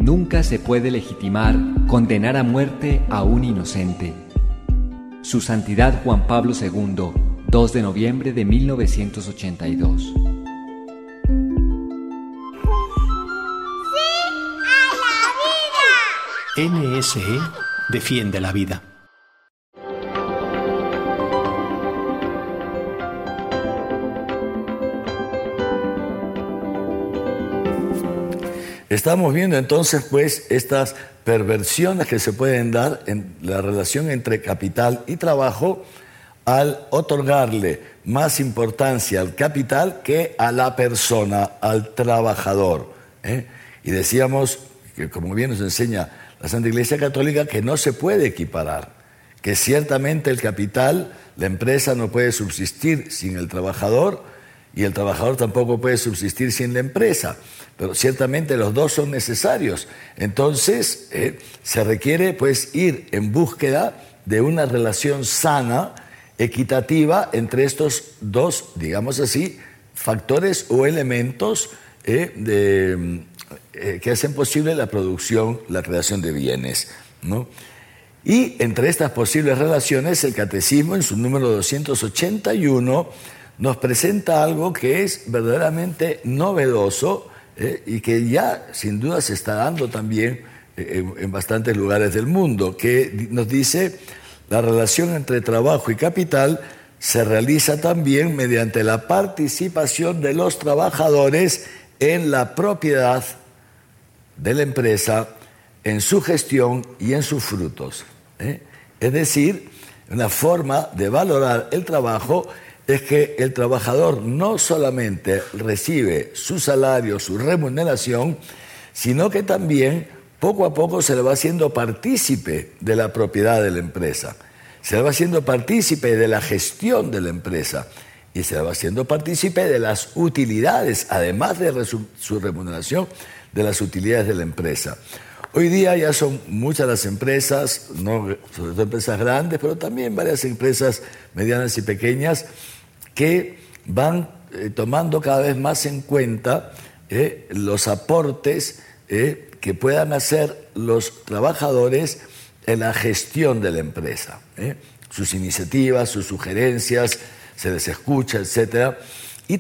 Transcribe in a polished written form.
Nunca se puede legitimar condenar a muerte a un inocente. Su Santidad Juan Pablo II, 2 de noviembre de 1982. NSE defiende la vida. Estamos viendo entonces pues estas perversiones que se pueden dar en la relación entre capital y trabajo al otorgarle más importancia al capital que a la persona, al trabajador. Y decíamos que, como bien nos enseña la Santa Iglesia Católica, que no se puede equiparar, que ciertamente el capital, la empresa no puede subsistir sin el trabajador y el trabajador tampoco puede subsistir sin la empresa, pero ciertamente los dos son necesarios. Entonces se requiere pues ir en búsqueda de una relación sana, equitativa entre estos dos, digamos así, factores o elementos que hacen posible la producción, la creación de bienes, ¿no? Y entre estas posibles relaciones, el Catecismo, en su número 281, nos presenta algo que es verdaderamente novedoso y que ya sin duda se está dando también en bastantes lugares del mundo, que nos dice: la relación entre trabajo y capital se realiza también mediante la participación de los trabajadores en la propiedad de la empresa, en su gestión y en sus frutos. Es decir, una forma de valorar el trabajo es que el trabajador no solamente recibe su salario, su remuneración, sino que también poco a poco se le va haciendo partícipe de la propiedad de la empresa, se le va haciendo partícipe de la gestión de la empresa y se le va haciendo partícipe de las utilidades, además de su remuneración, de las utilidades de la empresa. Hoy día ya son muchas las empresas, no, sobre todo empresas grandes, pero también varias empresas medianas y pequeñas que van tomando cada vez más en cuenta los aportes que puedan hacer los trabajadores en la gestión de la empresa. Sus iniciativas, sus sugerencias, se les escucha, etc.